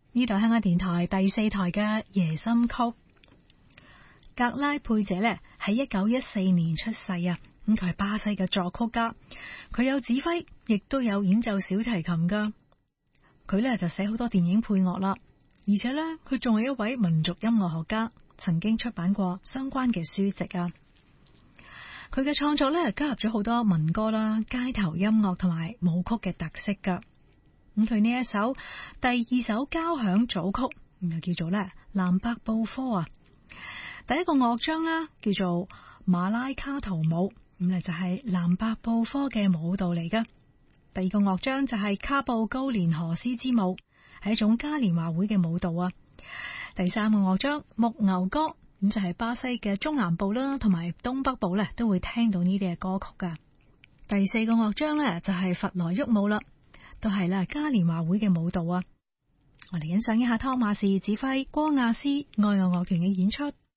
呢度香港電台第4台嘅夜心曲。格拉佩姐呢喺1914年出世啊，咁佢係巴西嘅作曲家，佢有指揮，亦都有演奏小提琴噶。佢呢就寫好多電影配樂啦，而且呢，佢仲係一位民族音樂學家，曾經出版過相關嘅書籍啊。佢嘅創作呢加入咗好多民歌啦、街頭音樂同埋舞曲嘅特色噶。咁佢呢一首第2首交響組曲，就叫做咧南伯布科啊。第一個樂章啦叫做馬拉卡圖舞，咁咧就係南伯布科嘅舞蹈嚟噶。第二個樂章就係卡布高連荷斯之舞，係一種嘉年華會嘅舞蹈啊。第三個樂章牧牛歌，咁就係巴西嘅中南部啦，同埋東北部咧都會聽到呢啲嘅歌曲噶。第四個樂章咧就係佛萊沃舞啦，都係啦嘉年華會嘅舞蹈啊。我哋欣賞一下湯馬士指揮戈亞斯愛樂樂團嘅演出。